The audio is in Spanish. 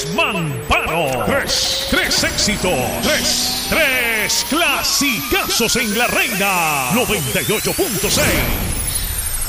Tres Mamparo. Tres éxitos. Tres clasicazos en la Reina 98.6.